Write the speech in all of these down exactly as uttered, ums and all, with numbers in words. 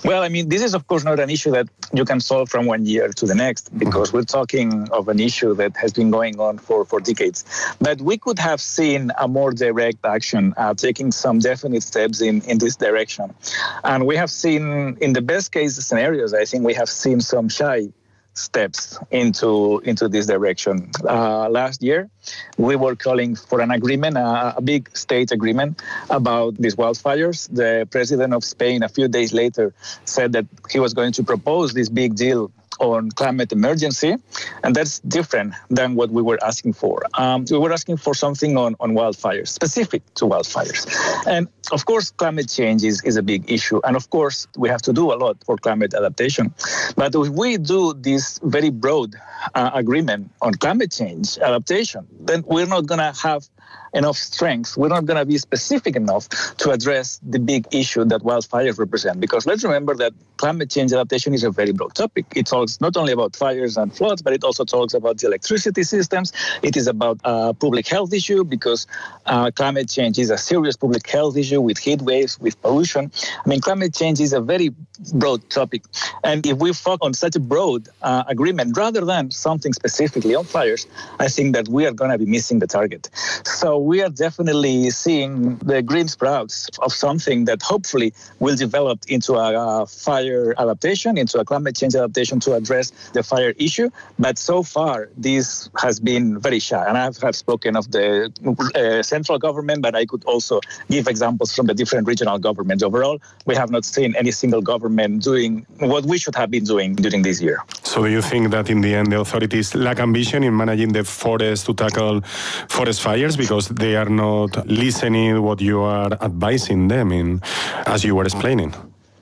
Well, I mean, this is, of course, not an issue that you can solve from one year to the next, because mm-hmm. we're talking of an issue that has been going on for, for decades. But we could have seen a more direct action, uh, taking some definite steps in, in this direction. And we have seen, in the best case scenarios, I think we have seen some shy steps into into this direction. Uh, last year, we were calling for an agreement, a, a big state agreement about these wildfires. The president of Spain, a few days later, said that he was going to propose this big deal on climate emergency, and that's different than what we were asking for. Um, we were asking for something on, on wildfires, specific to wildfires. And of course, climate change is, is a big issue. And of course, we have to do a lot for climate adaptation. But if we do this very broad uh, agreement on climate change adaptation, then we're not going to have enough strength. We're not going to be specific enough to address the big issue that wildfires represent. Because let's remember that climate change adaptation is a very broad topic. It talks not only about fires and floods, but it also talks about the electricity systems. It is about a public health issue, because uh, climate change is a serious public health issue with heat waves, with pollution. I mean, climate change is a very broad topic. And if we focus on such a broad uh, agreement, rather than something specifically on fires, I think that we are going to be missing the target. So we are definitely seeing the green sprouts of something that hopefully will develop into a, a fire adaptation, into a climate change adaptation to address the fire issue. But so far, this has been very shy. And I have, have spoken of the uh, central government, but I could also give examples from the different regional governments. Overall, we have not seen any single government doing what we should have been doing during this year. So do you think that in the end the authorities lack ambition in managing the forest to tackle forest fires because they are not listening what you are advising them in, as you were explaining?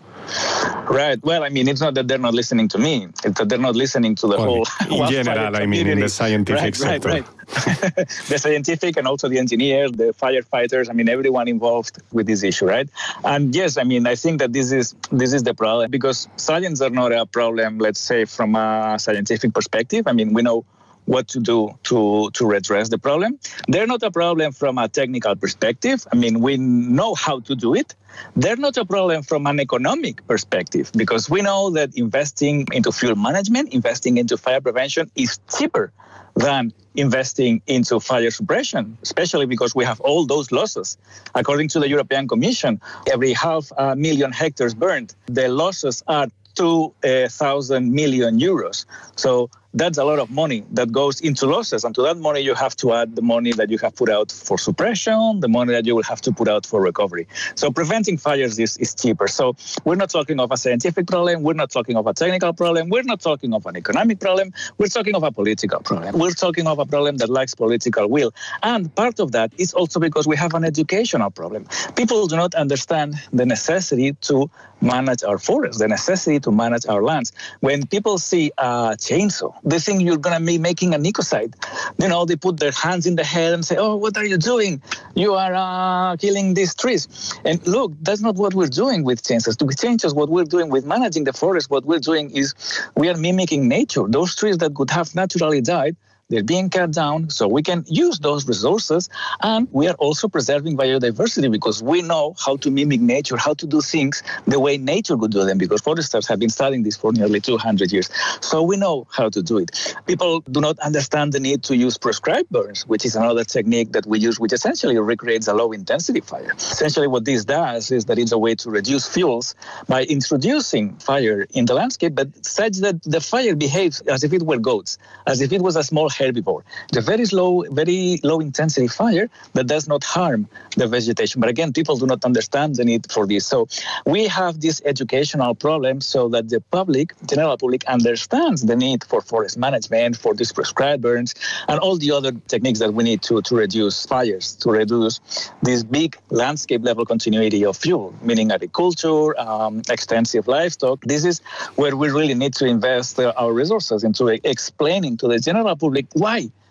Right. Well, I mean, it's not that they're not listening to me. It's that they're not listening to the well, whole... In general, I mean, in the scientific right, sector. Right, right. The scientific and also the engineers, the firefighters, I mean, everyone involved with this issue, right? And yes, I mean, I think that this is this is the problem, because science are not a problem, let's say, from a scientific perspective. I mean, we know what to do to, to redress the problem. They're not a problem from a technical perspective. I mean, we know how to do it. They're not a problem from an economic perspective, because we know that investing into fuel management, investing into fire prevention is cheaper than investing into fire suppression, especially because we have all those losses. According to the European Commission, every half a million hectares burned, the losses are two thousand million euros. So that's a lot of money that goes into losses. And to that money, you have to add the money that you have put out for suppression, the money that you will have to put out for recovery. So preventing fires is, is cheaper. So we're not talking of a scientific problem. We're not talking of a technical problem. We're not talking of an economic problem. We're talking of a political problem. We're talking of a problem that lacks political will. And part of that is also because we have an educational problem. People do not understand the necessity to manage our forests, the necessity to manage our lands. When people see a chainsaw, they think you're going to be making an ecocide. You know, they put their hands in the head and say, oh, what are you doing? You are uh, killing these trees. And look, that's not what we're doing with chainsaws. With chainsaws, what we're doing with managing the forest, what we're doing is we are mimicking nature. Those trees that could have naturally died, they're being cut down, so we can use those resources, and we are also preserving biodiversity because we know how to mimic nature, how to do things the way nature would do them, because foresters have been studying this for nearly two hundred years. So we know how to do it. People do not understand the need to use prescribed burns, which is another technique that we use, which essentially recreates a low-intensity fire. Essentially what this does is that it's a way to reduce fuels by introducing fire in the landscape, but such that the fire behaves as if it were goats, as if it was a small herbivore. It's a very slow, very low intensity fire that does not harm the vegetation. But again, people do not understand the need for this. So we have this educational problem so that the public, general public, understands the need for forest management, for these prescribed burns, and all the other techniques that we need to, to reduce fires, to reduce this big landscape level continuity of fuel, meaning agriculture, um, extensive livestock. This is where we really need to invest uh, our resources into explaining to the general public why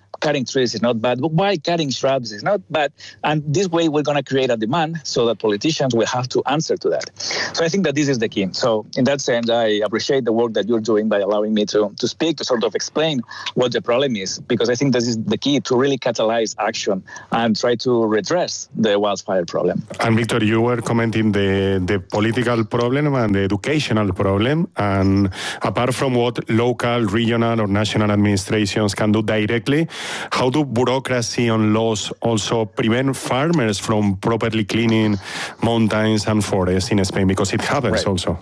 cutting trees is not bad, but why cutting shrubs is not bad. And this way we're going to create a demand so that politicians will have to answer to that. So I think that this is the key. So in that sense, I appreciate the work that you're doing by allowing me to, to speak, to sort of explain what the problem is, because I think this is the key to really catalyze action and try to redress the wildfire problem. And Victor, you were commenting the, the political problem and the educational problem. And apart from what local, regional or national administrations can do directly, how do bureaucracy and laws also prevent farmers from properly cleaning mountains and forests in Spain? Because it happens right. also.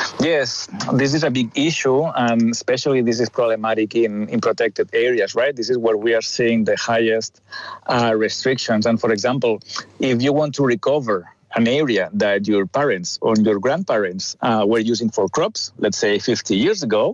Yes, this is a big issue, and especially this is problematic in, in protected areas, right? This is where we are seeing the highest uh, restrictions. And for example, if you want to recover an area that your parents or your grandparents uh, were using for crops, let's say fifty years ago,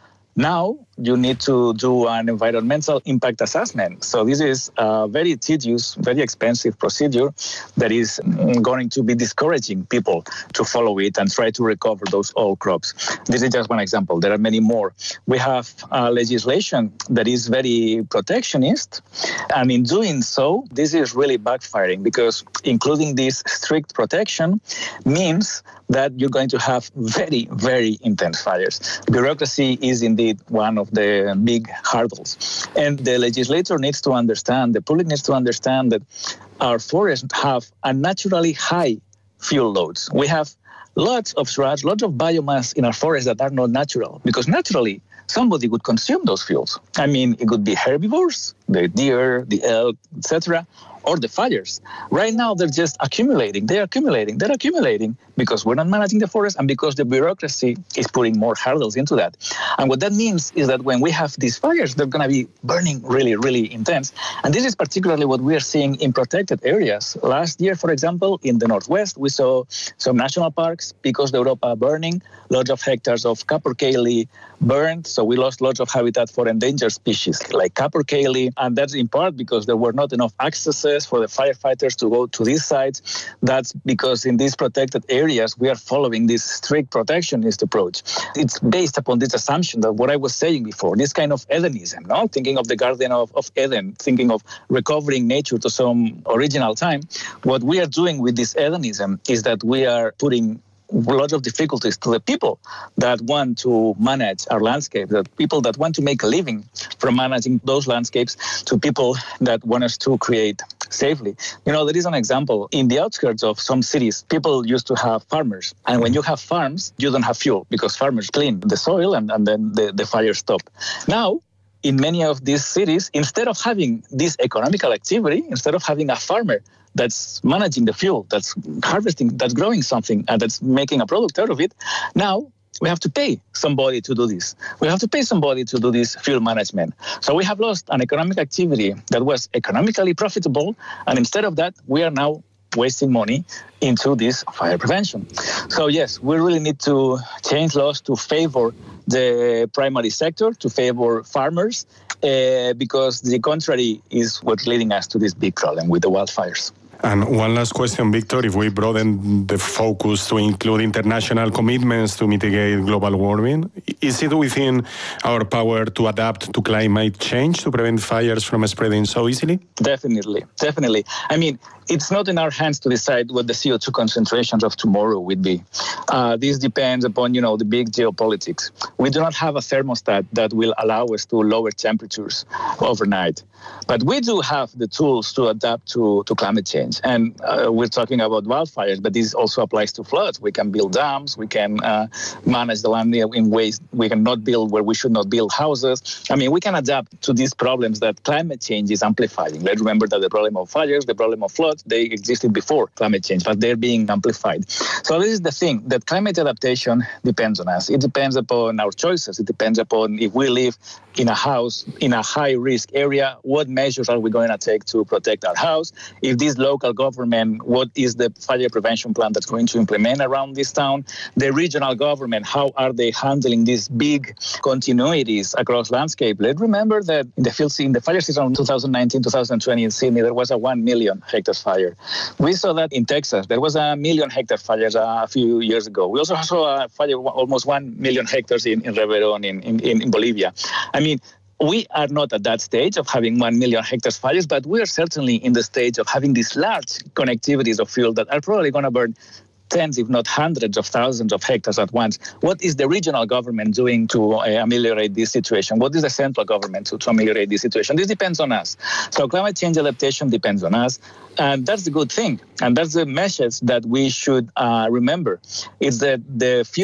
now you need to do an environmental impact assessment. So this is a very tedious, very expensive procedure that is going to be discouraging people to follow it and try to recover those old crops. This is just one example. There are many more. We have uh, legislation that is very protectionist, and in doing so, this is really backfiring, because including this strict protection means that you're going to have very, very intense fires. Bureaucracy is indeed one of the big hurdles. And the legislator needs to understand, the public needs to understand that our forests have a naturally high fuel loads. We have lots of shrubs, lots of biomass in our forests that are not natural, because naturally somebody would consume those fuels. I mean, it could be herbivores, the deer, the elk, et cetera, or the fires. Right now, they're just accumulating. They're accumulating. They're accumulating because we're not managing the forest and because the bureaucracy is putting more hurdles into that. And what that means is that when we have these fires, they're going to be burning really, really intense. And this is particularly what we are seeing in protected areas. Last year, for example, in the Northwest, we saw some national parks, Picos de Europa, burning, lots of hectares of capercaillie burned. So we lost lots of habitat for endangered species like capercaillie. And that's in part because there were not enough accesses for the firefighters to go to these sites. That's because in these protected areas, we are following this strict protectionist approach. It's based upon this assumption that what I was saying before, this kind of Edenism, no? Thinking of the Garden of, of Eden, thinking of recovering nature to some original time. What we are doing with this Edenism is that we are putting lots of difficulties to the people that want to manage our landscape, the people that want to make a living from managing those landscapes, to people that want us to create safely. You know, there is an example. In the outskirts of some cities, people used to have farmers. And when you have farms, you don't have fuel because farmers clean the soil and, and then the, the fires stop. Now, in many of these cities, instead of having this economical activity, instead of having a farmer that's managing the fuel, that's harvesting, that's growing something, and that's making a product out of it, now we have to pay somebody to do this. We have to pay somebody to do this fuel management. So we have lost an economic activity that was economically profitable, and instead of that, we are now wasting money into this fire prevention. So yes, we really need to change laws to favor the primary sector, to favor farmers, uh, because the contrary is what's leading us to this big problem with the wildfires. And one last question, Victor, if we broaden the focus to include international commitments to mitigate global warming, is it within our power to adapt to climate change to prevent fires from spreading so easily? Definitely, definitely. I mean, it's not in our hands to decide what the C O two concentrations of tomorrow would be. Uh, this depends upon, you know, the big geopolitics. We do not have a thermostat that will allow us to lower temperatures overnight. But we do have the tools to adapt to, to climate change. And uh, we're talking about wildfires, but this also applies to floods. We can build dams. We can uh, manage the land in ways we cannot build where we should not build houses. I mean, we can adapt to these problems that climate change is amplifying. Let's remember that the problem of fires, the problem of floods, they existed before climate change, but they're being amplified. So this is the thing, that climate adaptation depends on us. It depends upon our choices. It depends upon if we live in a house in a high-risk area, what measures are we going to take to protect our house? If this local government, what is the fire prevention plan that's going to implement around this town? The regional government, how are they handling these big continuities across landscape? Let's remember that in the field, in the fire season of two thousand nineteen, two thousand twenty in Sydney, there was a one million hectares fire. We saw that in Texas. There was a million hectare fires a few years ago. We also saw a fire almost one million hectares in, in Ribeirón in, in, in Bolivia. I mean, we are not at that stage of having one million hectares fires, but we are certainly in the stage of having these large connectivities of fuel that are probably going to burn tens, if not hundreds of thousands of hectares at once. What is the regional government doing to uh, ameliorate this situation? What is the central government to, to ameliorate this situation? This depends on us. So climate change adaptation depends on us. And that's the good thing. And that's the message that we should uh, remember. It's that the future